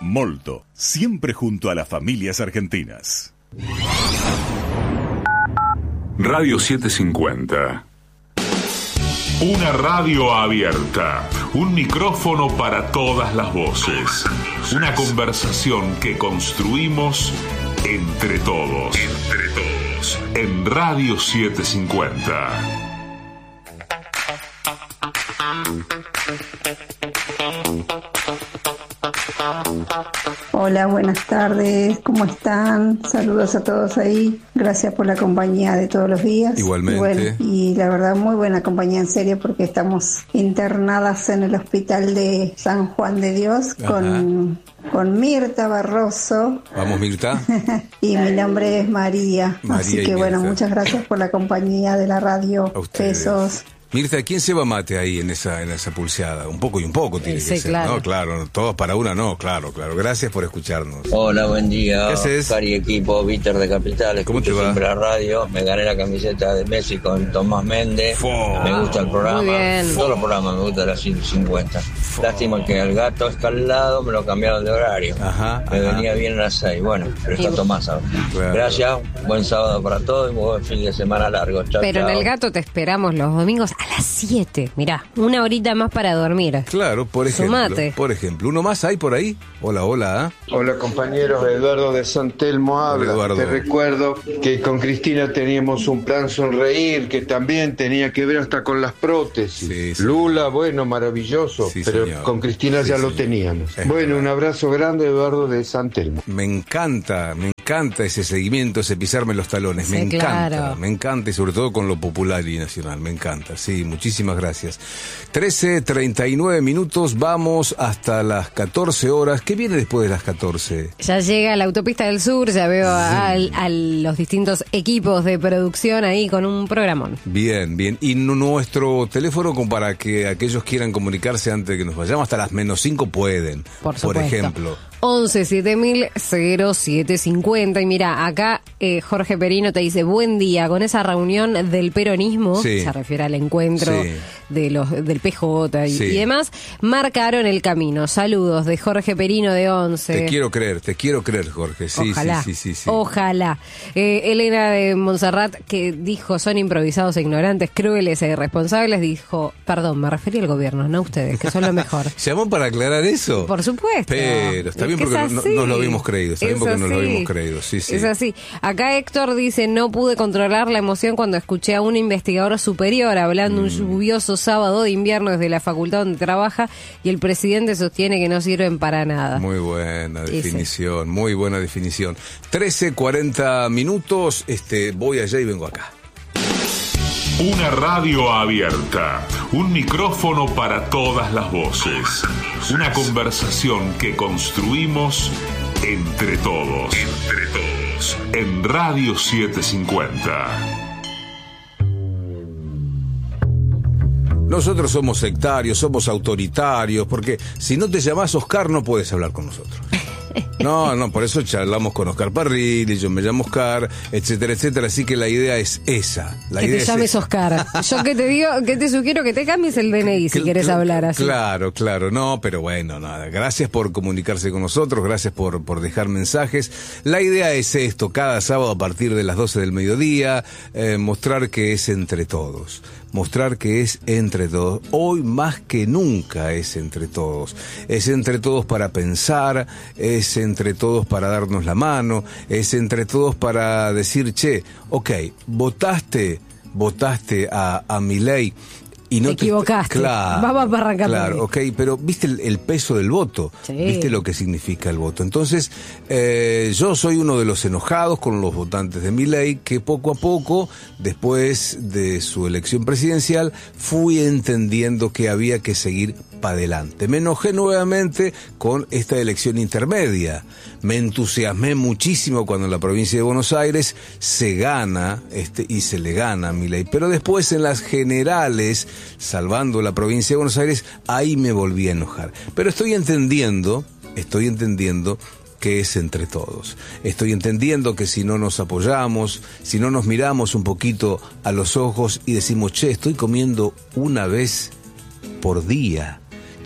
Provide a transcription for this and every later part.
Molto, siempre junto a las familias argentinas. Radio 750. Una radio abierta, un micrófono para todas las voces, una conversación que construimos entre todos, en Radio 750. Hola, buenas tardes, ¿cómo están? Saludos a todos ahí, gracias por la compañía de todos los días. Igualmente. Y la verdad muy buena compañía, en serio, porque estamos internadas en el hospital de San Juan de Dios con Mirta Barroso. Vamos, Mirta. Y mi nombre es María, así que bueno, muchas gracias por la compañía de la radio. Besos. Mirta, ¿quién se va mate ahí en esa pulseada? Un poco y un poco tiene que ser, claro. ¿no? Claro, todos para una, no, claro. Gracias por escucharnos. Hola, buen día. ¿Qué haces? Cari equipo, Víctor de Capital. ¿Cómo te va? Siempre la radio. Me gané la camiseta de Messi con Tomás Méndez. Me gusta el programa. Muy bien. Todos los programas me gustan las 150. Lástima que el gato está al lado, me lo cambiaron de horario. Me venía bien a las 6. Bueno, pero está Tomás ahora. Claro. Gracias. Buen sábado para todos y buen fin de semana largo. Chao, Pero chao. en el gato te esperamos los domingos a las 7. Mirá, una horita más para dormir. Claro, por ejemplo. Sumate. Por ejemplo, ¿uno más hay por ahí? Hola. Hola compañeros, Eduardo de San Telmo habla. Eduardo. Te recuerdo que con Cristina teníamos un plan Sonreír que también tenía que ver hasta con las prótesis. Sí. Lula, bueno, maravilloso, Sí, pero señor. con Cristina ya lo teníamos. Bueno, un abrazo grande, Eduardo de San Telmo. Me encanta ese seguimiento, ese pisarme los talones. Sí, Me encanta, claro. me encanta y sobre todo con lo popular y nacional. Me encanta, sí, muchísimas gracias. 13:39 minutos, vamos hasta las 14 horas. ¿Qué viene después de las 14? Ya llega la autopista del sur, ya veo a los distintos equipos de producción ahí con un programón. Bien. Y nuestro teléfono, como para que aquellos quieran comunicarse antes de que nos vayamos, hasta las -5 pueden. Por supuesto. Ejemplo. 11 7000 0750. Y mira, acá Jorge Perino te dice: buen día, con esa reunión del peronismo, Sí. se refiere al encuentro Sí. del PJ y, Sí. y demás, marcaron el camino. Saludos de Jorge Perino de 11. Te quiero creer, Jorge. Sí, Ojalá, sí. ojalá. Elena de Montserrat, que dijo: son improvisados e ignorantes, crueles e irresponsables, dijo: perdón, me referí al gobierno, no a ustedes, que son lo mejor. ¿Llamó para aclarar eso? Por supuesto. Pero está bien Es que porque es no así. nos lo habíamos creído. Está bien Es porque nos lo así. habíamos creído. Sí. Es así. Acá Héctor dice: no pude controlar la emoción cuando escuché a un investigador superior hablando un lluvioso sábado de invierno desde la facultad donde trabaja, y el presidente sostiene que no sirven para nada. Muy buena Sí, definición, muy buena definición. 13:40 minutos, voy allá y vengo acá. Una radio abierta, un micrófono para todas las voces, una conversación que construimos entre todos, en Radio 750. Nosotros somos sectarios, somos autoritarios, porque si no te llamás Oscar no puedes hablar con nosotros. No, por eso charlamos con Oscar Parrilli, yo me llamo Oscar, etcétera, así que la idea es esa. Que te llames Oscar. Yo que te digo, que te sugiero que te cambies el DNI si querés hablar así. Claro, no, pero bueno, nada. Gracias por comunicarse con nosotros, gracias por dejar mensajes. La idea es esto, cada sábado a partir de las 12 del mediodía, mostrar que es entre todos. Mostrar que es entre todos. Hoy más que nunca es entre todos. Es entre todos para pensar, es entre todos para darnos la mano, es entre todos para decir: che, ok, votaste a Milei y no te equivocaste. Claro, vamos a arrancar. Claro, ok, pero viste el peso del voto, sí. Viste lo que significa el voto. Entonces, yo soy uno de los enojados con los votantes de Milei, que poco a poco, después de su elección presidencial, fui entendiendo que había que seguir para adelante. Me enojé nuevamente con esta elección intermedia. Me entusiasmé muchísimo cuando en la provincia de Buenos Aires se gana y se le gana a Milei. Pero después en las generales, salvando la provincia de Buenos Aires, ahí me volví a enojar. Pero estoy entendiendo que es entre todos. Estoy entendiendo que si no nos apoyamos, si no nos miramos un poquito a los ojos y decimos: che, estoy comiendo una vez por día.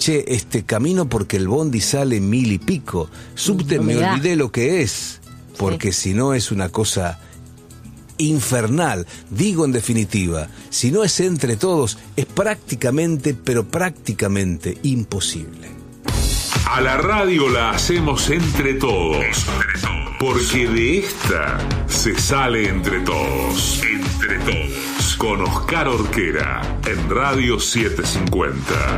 che, camino porque el bondi sale 1.000 y pico. Subte, me olvidé lo que es, porque si no es una cosa infernal. Digo, en definitiva, si no es entre todos, es prácticamente, pero prácticamente imposible. A la radio la hacemos entre todos, porque de esta se sale entre todos. Entre todos, con Oscar Orquera, en Radio 750.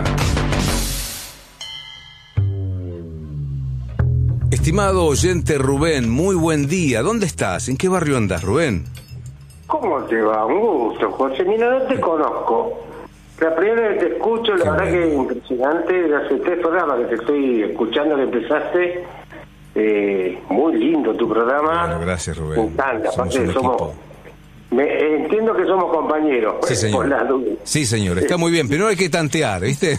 Estimado oyente Rubén, muy buen día. ¿Dónde estás? ¿En qué barrio andas, Rubén? ¿Cómo te va? Un gusto, José. Mira, no te conozco. La primera vez que te escucho, la verdad que es impresionante. Hace 3 programas que te estoy escuchando, que empezaste. Muy lindo tu programa. Bueno, gracias, Rubén. Me encanta. Aparte, entiendo que somos compañeros. Sí, señor. Por las dudas. Sí, señor. Está muy bien. Primero hay que tantear, ¿viste?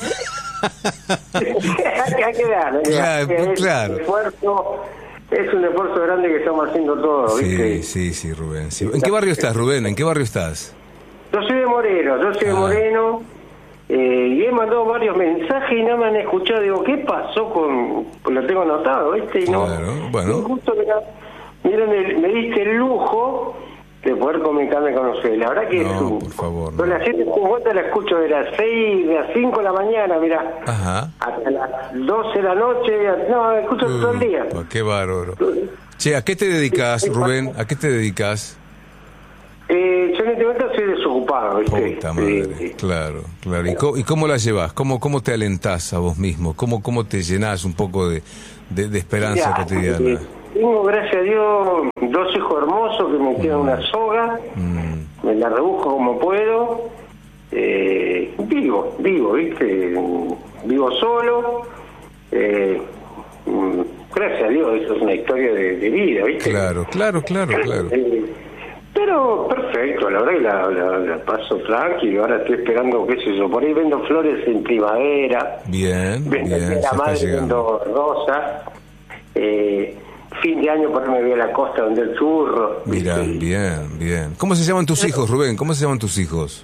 hay que dar. Claro. Es un esfuerzo grande que estamos haciendo todos, ¿viste? Sí, Rubén. Sí. ¿En qué barrio estás, Rubén? ¿En qué barrio estás? Yo soy de Moreno, y he mandado varios mensajes y no me han escuchado. Digo, ¿qué pasó con...? Lo tengo anotado, ¿viste? Y no, claro, bueno. Justo me diste el lujo de poder comunicarme con ustedes. La verdad que por favor. No. Las 7:50 la escucho de las 6, de las 5 de la mañana, mira. Ajá. Hasta las 12 de la noche. No, escucho todo el día. Qué bárbaro. Che, ¿a qué te dedicas, Rubén? ¿A qué te dedicas? Yo en este momento soy desocupado, ¿viste? Puta madre, claro. ¿Y cómo la llevas? ¿Cómo te alentás a vos mismo? ¿Cómo te llenás un poco de esperanza cotidiana? Tengo, gracias a Dios, 2 hijos hermosos que me tiran una soga, me la rebusco como puedo, vivo, ¿viste? Vivo solo, gracias a Dios, eso es una historia de vida, ¿viste? Claro. Pero perfecto, la verdad que la paso tranquilo. Ahora estoy esperando, qué sé yo, por ahí vendo flores en primavera. Bien. La madre vendo rosas. Fin de año por ahí me voy a la costa donde el churro. Mira, bien. ¿Cómo se llaman tus hijos, Rubén? ¿Cómo se llaman tus hijos?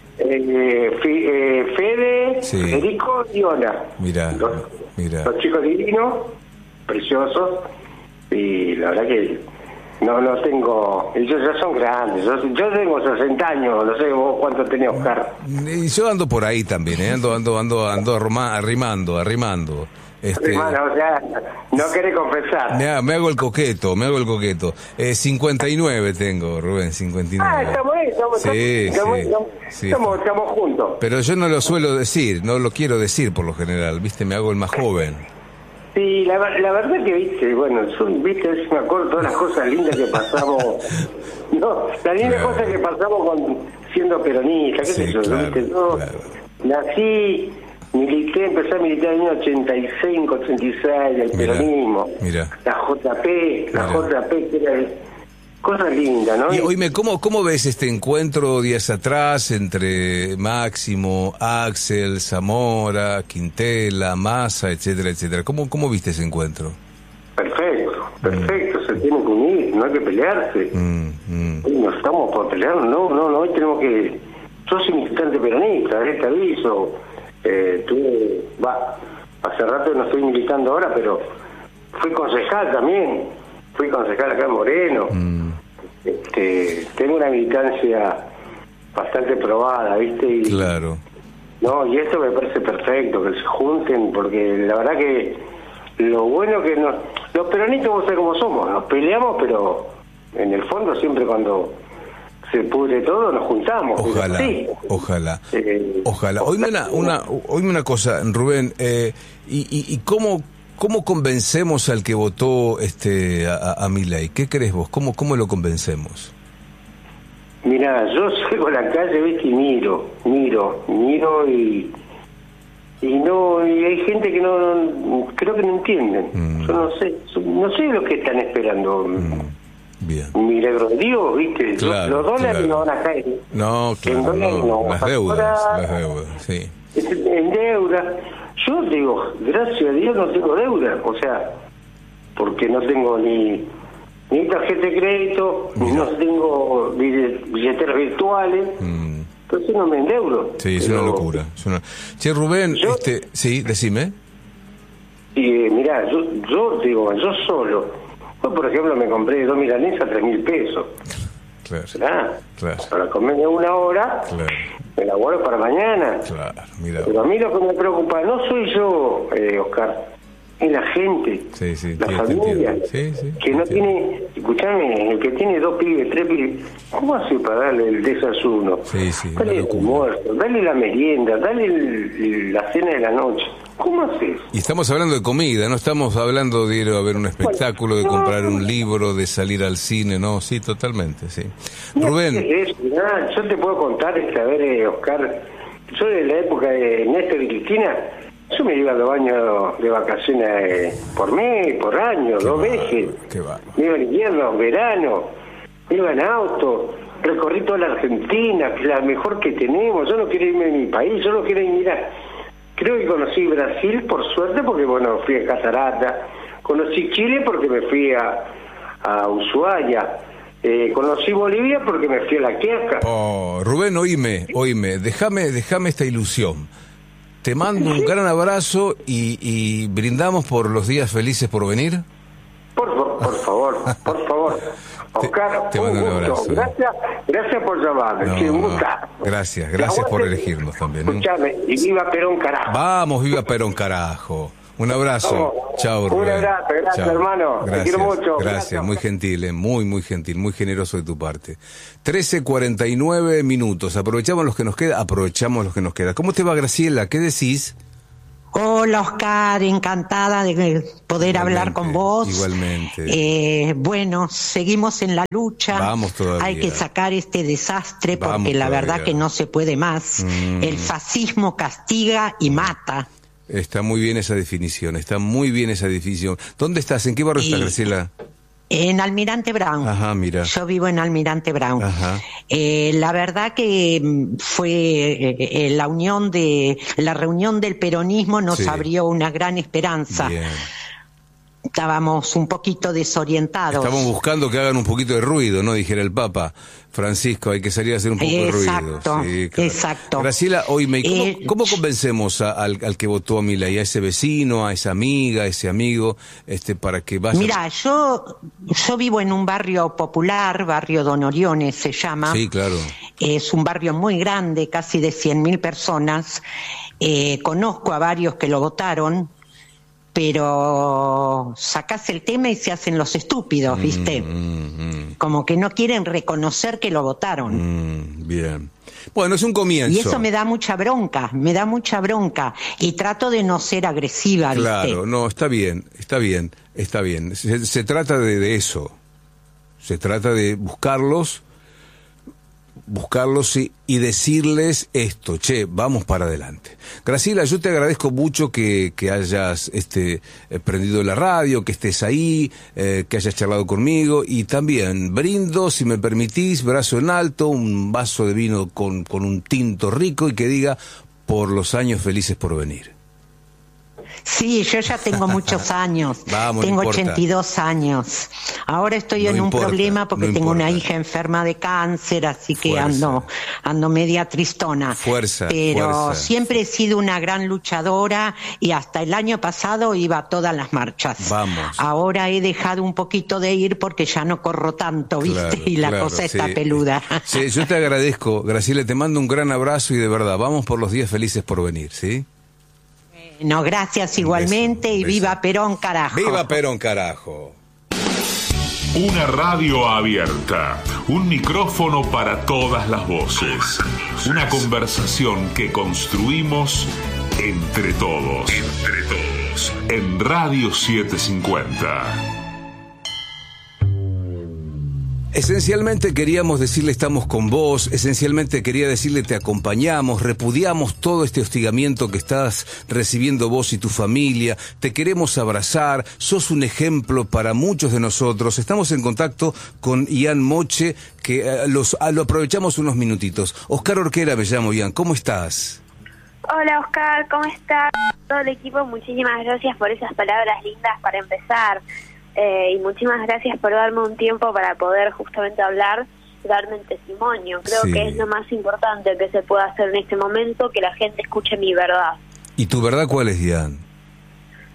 Fede, Federico y Ona. Mira. Los chicos divinos, preciosos. Y la verdad que no tengo... Ellos ya son grandes. Yo tengo 60 años, no sé vos cuánto tenés, Oscar. Y yo ando por ahí también, ando arrimando. Hermano, o sea, no querés confesar. Me hago el coqueto. 59 tengo, Rubén, 59. Estamos ahí, estamos juntos. Pero yo no lo suelo decir, no lo quiero decir por lo general, ¿viste? Me hago el más joven. Sí, la verdad que, viste, bueno, viste, me acuerdo todas las cosas lindas que pasamos. No, las lindas cosas que pasamos siendo peronista, qué sé yo, viste, yo nací... empecé a militar en el año 85, 86, el peronismo. Mira. La JP, que era cosas lindas, ¿no? Y oíme, ¿cómo ves este encuentro días atrás entre Máximo, Axel, Zamora, Quintela, Massa, etcétera? ¿Cómo viste ese encuentro? Perfecto, se tiene que unir, no hay que pelearse. Hoy no estamos por pelear, no, hoy tenemos que... Yo soy militante peronista, te aviso. Hace rato no estoy militando ahora, pero fui concejal también, acá en Moreno. Tengo una militancia bastante probada, ¿viste? Claro. No, y esto me parece perfecto, que se junten, porque la verdad que lo bueno que los peronistas, vos sabés cómo somos, nos peleamos, pero en el fondo siempre cuando se pudre todo, nos juntamos. Ojalá. Oíme una cosa, Rubén, y ¿cómo convencemos al que votó a Milei? ¿Qué crees vos? ¿Cómo lo convencemos? Mirá, yo salgo a la calle, ¿viste? Y miro y hay gente que no creo que no entienden. Yo no sé lo que están esperando. Bien. Un milagro de Dios, ¿viste? Claro, los dólares no van a caer. No, claro, no. Las deudas, sí. En deuda. Yo digo, gracias a Dios no tengo deuda. O sea, porque no tengo ni tarjeta de crédito, no tengo billeteras virtuales. Entonces no me endeudo. Sí, es una locura. Che, Rubén, sí, decime. mirá, yo digo, yo solo, yo por ejemplo me compré 2 milanesas a 3.000 pesos. Claro. Para comerme 1 hora, me la guardo para mañana. Claro, mira. Pero a mí lo que me preocupa no soy yo, Oscar, es la gente, la familia, que no tiene, escuchame, el que tiene 2 pibes, 3 pibes, ¿cómo hace para darle el desayuno? Dale el almuerzo, dale la merienda, dale la cena de la noche. ¿Cómo haces? Y estamos hablando de comida, no estamos hablando de ir a ver un espectáculo, de comprar un libro, de salir al cine, no, sí, totalmente, sí. Rubén. Yo te puedo contar, a ver, Oscar, yo de la época de Néstor y Cristina, yo me iba a 2 años de vacaciones por mes, por año, 2 veces. Me iba en invierno, verano, me iba en auto, recorrí toda la Argentina, que es la mejor que tenemos. Yo no quiero irme de mi país, yo no quiero ir, mira, creo que conocí Brasil por suerte porque, bueno, fui a Catarata, conocí Chile porque me fui a Ushuaia, conocí Bolivia porque me fui a La Quiaca. Rubén, oíme, déjame esta ilusión. Te mando un gran abrazo y brindamos por los días felices por venir. Por favor. Oscar, te mando un abrazo. Gracias por llamarme. Un gusto. Gracias por elegirnos también. Escuchame, y viva Perón, carajo. Vamos, viva Perón, carajo. Un abrazo. Chao, Rubén. Un abrazo, gracias, hermano. Gracias, te quiero mucho. Gracias, muy gentil, muy gentil, muy generoso de tu parte. 13:49 minutos. Aprovechamos los que nos queda. ¿Cómo te va, Graciela? ¿Qué decís? Hola, Oscar, encantada de poder hablar con vos. Igualmente. Bueno, seguimos en la lucha. Vamos todavía. Hay que sacar este desastre porque la verdad que no se puede más. El fascismo castiga y mata. Está muy bien esa definición, ¿Dónde estás? ¿En qué barrio estás, Graciela? En Almirante Brown. Ajá, mira. Yo vivo en Almirante Brown. Ajá. La verdad que fue la reunión del peronismo nos abrió una gran esperanza. Bien. Estábamos un poquito desorientados. Estamos buscando que hagan un poquito de ruido, ¿no? Dijera el Papa Francisco, hay que salir a hacer un poco de ruido. Sí, claro. Exacto. Graciela, oíme, ¿cómo convencemos al que votó a Milei, a ese vecino, a esa amiga, a ese amigo, para que vaya? Mira, yo vivo en un barrio popular, barrio Don Oriones se llama. Sí, claro. Es un barrio muy grande, casi de 100.000 personas. Conozco a varios que lo votaron, pero sacás el tema y se hacen los estúpidos, ¿viste? Como que no quieren reconocer que lo votaron. Bien. Bueno, es un comienzo. Y eso me da mucha bronca, y trato de no ser agresiva, ¿viste? Claro, no, está bien. Se trata de eso. Se trata de buscarlos y decirles esto, vamos para adelante. Graciela, yo te agradezco mucho que hayas prendido la radio, que estés ahí, que hayas charlado conmigo, y también brindo, si me permitís, brazo en alto, un vaso de vino con un tinto rico y que diga, por los años felices por venir. Sí, yo ya tengo muchos años. Tengo 82 años. Ahora estoy en un problema porque tengo una hija enferma de cáncer, así que ando media tristona. Pero siempre he sido una gran luchadora y hasta el año pasado iba a todas las marchas. Vamos. Ahora he dejado un poquito de ir porque ya no corro tanto, ¿viste? Y la cosa está peluda. Sí, yo te agradezco, Graciela, te mando un gran abrazo y de verdad, vamos por los días felices por venir, ¿sí? No, gracias igualmente y viva Perón, carajo. ¡Viva Perón, carajo! Una radio abierta, un micrófono para todas las voces, una conversación que construimos entre todos, en Radio 750. Esencialmente queríamos decirle estamos con vos, esencialmente quería decirle te acompañamos, repudiamos todo este hostigamiento que estás recibiendo vos y tu familia, te queremos abrazar, sos un ejemplo para muchos de nosotros. Estamos en contacto con Ian Moche, que lo aprovechamos unos minutitos. Oscar Orquera me llamo, Ian, ¿cómo estás? Hola Oscar, ¿cómo estás? Todo el equipo, muchísimas gracias por esas palabras lindas para empezar. Y muchísimas gracias por darme un tiempo para poder justamente hablar, darme el testimonio. Creo que es lo más importante que se pueda hacer en este momento, que la gente escuche mi verdad. ¿Y tu verdad cuál es, Ian?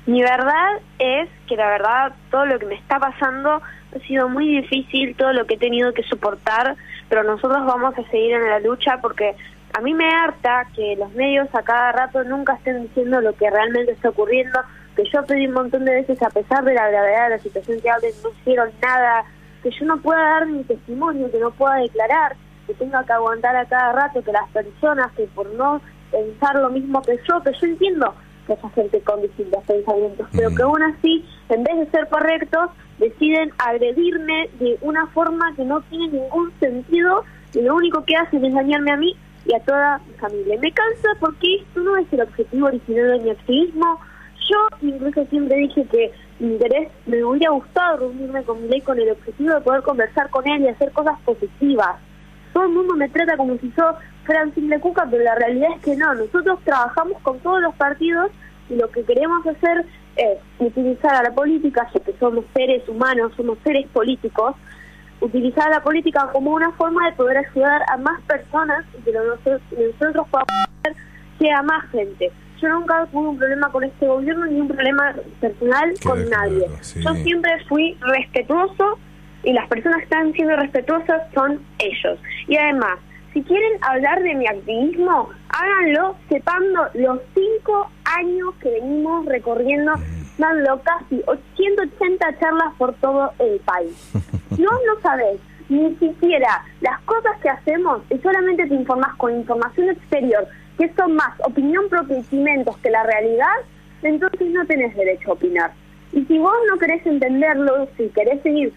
Mi verdad es que la verdad todo lo que me está pasando ha sido muy difícil, todo lo que he tenido que soportar, pero nosotros vamos a seguir en la lucha porque a mí me harta que los medios a cada rato nunca estén diciendo lo que realmente está ocurriendo, que yo pedí un montón de veces, a pesar de la gravedad de la situación que hablen, no hicieron nada, que yo no pueda dar mi testimonio, que no pueda declarar, que tenga que aguantar a cada rato que las personas que por no pensar lo mismo que yo entiendo que esa gente con distintos pensamientos, pero que aún así, en vez de ser correctos, deciden agredirme de una forma que no tiene ningún sentido y lo único que hacen es dañarme a mí y a toda mi familia. Me cansa porque esto no es el objetivo original de mi activismo. Yo incluso siempre dije que mi interés, me hubiera gustado reunirme con Milei con el objetivo de poder conversar con él y hacer cosas positivas. Todo el mundo me trata como si yo fuera un simple cuca, pero la realidad es que no. Nosotros trabajamos con todos los partidos y lo que queremos hacer es utilizar a la política, ya que somos seres humanos, somos seres políticos, utilizar a la política como una forma de poder ayudar a más personas y que nosotros podamos hacer que a más gente. Yo nunca tuve un problema con este gobierno ni un problema personal con nadie. Sí. Yo siempre fui respetuoso y las personas que están siendo respetuosas son ellos. Y además, si quieren hablar de mi activismo, háganlo sepando los 5 años que venimos recorriendo, dando casi 180 charlas por todo el país. No sabés ni siquiera las cosas que hacemos y solamente te informás con información exterior, que son más opinión propia y cimentos que la realidad, entonces no tenés derecho a opinar. Y si vos no querés entenderlo, si querés seguir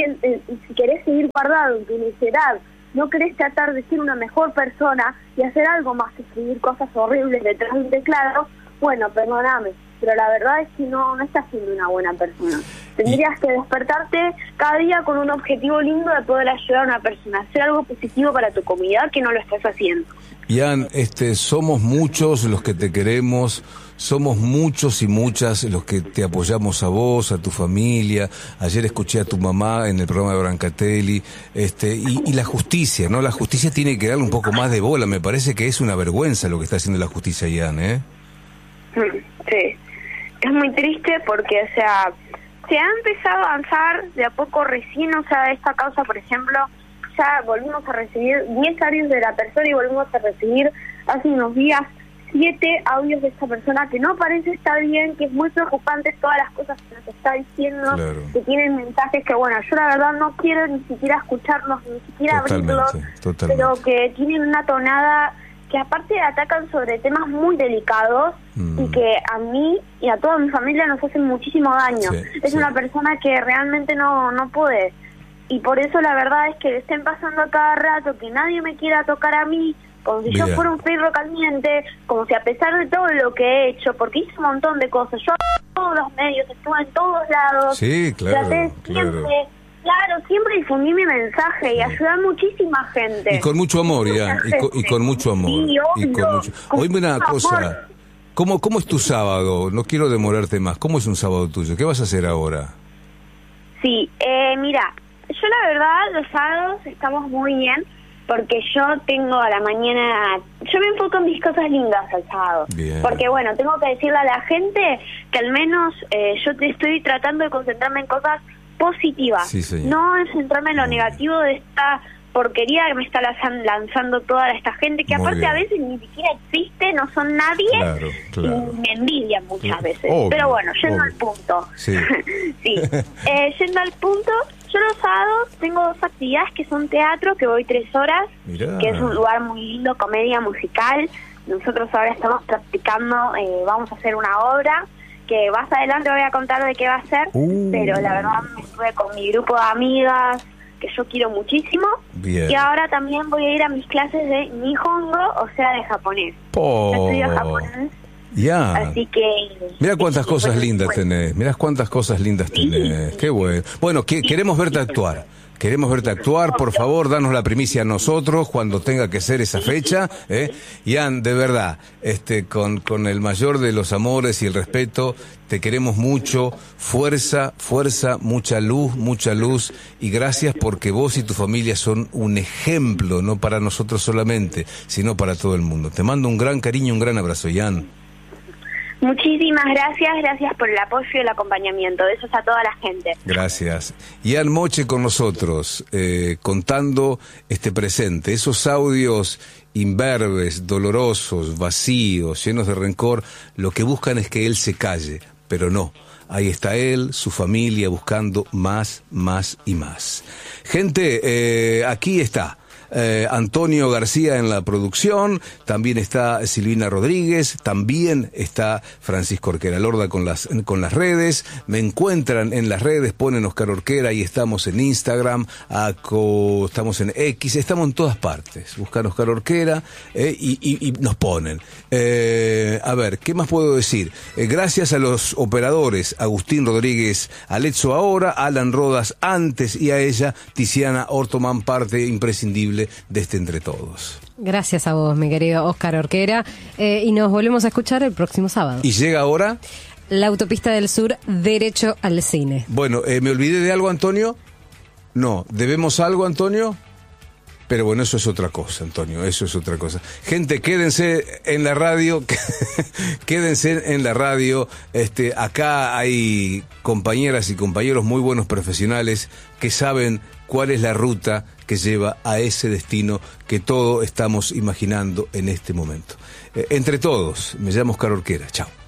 guardado en tu necedad, no querés tratar de ser una mejor persona y hacer algo más que escribir cosas horribles detrás de un teclado, bueno, perdóname, pero la verdad es que no estás siendo una buena persona. Tendrías que despertarte cada día con un objetivo lindo de poder ayudar a una persona, hacer algo positivo para tu comunidad, que no lo estás haciendo. Ian, somos muchos los que te queremos, somos muchos y muchas los que te apoyamos a vos, a tu familia. Ayer escuché a tu mamá en el programa de Brancatelli, y la justicia, ¿no? La justicia tiene que darle un poco más de bola. Me parece que es una vergüenza lo que está haciendo la justicia, Ian, ¿eh? Sí, es muy triste porque, o sea, se ha empezado a avanzar de a poco recién, o sea, esta causa, por ejemplo, ya volvimos a recibir 10 audios de la persona y volvimos a recibir hace unos días 7 audios de esta persona que no parece estar bien, que es muy preocupante todas las cosas que nos está diciendo, claro, que tienen mensajes que, bueno, yo la verdad no quiero ni siquiera escucharlos, ni siquiera abrirlos, pero que tienen una tonada que aparte atacan sobre temas muy delicados y que a mí y a toda mi familia nos hacen muchísimo daño. Es una persona que realmente no puede. Y por eso la verdad es que le estén pasando a cada rato que nadie me quiera tocar a mí, como si yo fuera un perro caliente, como si a pesar de todo lo que he hecho, porque hice un montón de cosas, yo en todos los medios, estuve en todos lados, traté siempre difundí mi mensaje y ayudé a muchísima gente. Y con mucho amor, ya, y con mucho amor. Sí, obvio. Oíme una cosa, ¿cómo es tu sábado? No quiero demorarte más, ¿cómo es un sábado tuyo? ¿Qué vas a hacer ahora? Sí, mira, yo la verdad los sábados estamos muy bien porque yo tengo a la mañana, yo me enfoco en mis cosas lindas al sábado, bien, porque bueno, tengo que decirle a la gente que al menos yo te estoy tratando de concentrarme en cosas positivas, no en centrarme en lo negativo de esta porquería que me está lanzando toda esta gente que aparte a veces ni siquiera existe, no son nadie, y me envidian muchas veces. Pero bueno, yendo al punto. Yendo al punto, yo los sábados tengo 2 actividades que son teatro, que voy 3 horas, que es un lugar muy lindo, comedia musical. Nosotros ahora estamos practicando, vamos a hacer una obra que más adelante voy a contar de qué va a ser, pero la verdad me estuve con mi grupo de amigas que yo quiero muchísimo. Bien. Y ahora también voy a ir a mis clases de Nihongo, o sea, de japonés. Yo estudio japonés. Así que... Mirá cuántas cosas lindas tenés, mirá cuántas cosas lindas tenés. Qué bueno. Bueno, queremos verte actuar. Queremos verte actuar, por favor, danos la primicia a nosotros cuando tenga que ser esa fecha, Ian, de verdad, con el mayor de los amores y el respeto, te queremos mucho, fuerza, mucha luz, y gracias porque vos y tu familia son un ejemplo, no para nosotros solamente, sino para todo el mundo. Te mando un gran cariño, un gran abrazo, Ian. Muchísimas gracias por el apoyo y el acompañamiento. Besos a toda la gente. Gracias. Ian Moche con nosotros, contando este presente, esos audios imberbes, dolorosos, vacíos, llenos de rencor, lo que buscan es que él se calle, pero no. Ahí está él, su familia, buscando más y más. Gente, aquí está. Antonio García en la producción, también está Silvina Rodríguez, también está Francisco Orquera Lorda con las redes. Me encuentran en las redes, ponen Oscar Orquera, y estamos en Instagram, estamos en X, estamos en todas partes. Buscan Oscar Orquera y nos ponen. A ver, ¿qué más puedo decir? Gracias a los operadores, Agustín Rodríguez Aletzo ahora, Alan Rodas antes, y a ella, Tiziana Ortoman, parte imprescindible de este Entre Todos. Gracias a vos, mi querido Oscar Orquera, y nos volvemos a escuchar el próximo sábado. ¿Y llega ahora? La Autopista del Sur, derecho al cine. Bueno, ¿me olvidé de algo, Antonio? No, ¿debemos algo, Antonio? Pero bueno, eso es otra cosa, Antonio, eso es otra cosa. Gente, quédense en la radio, quédense en la radio. Acá hay compañeras y compañeros muy buenos profesionales que saben cuál es la ruta que lleva a ese destino que todos estamos imaginando en este momento. Entre todos, me llamo Oscar Orquera. Chao.